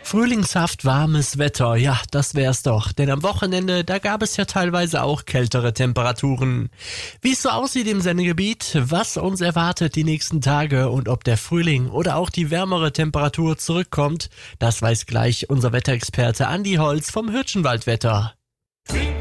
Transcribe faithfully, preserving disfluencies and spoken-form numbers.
Frühlingshaft warmes Wetter, ja, das wär's doch. Denn am Wochenende, da gab es ja teilweise auch kältere Temperaturen. Wie es so aussieht im Sendegebiet, was uns erwartet die nächsten Tage und ob der Frühling oder auch die wärmere Temperatur zurückkommt, das weiß gleich unser Wetterexperte Andi Holz vom Hürtchenwaldwetter.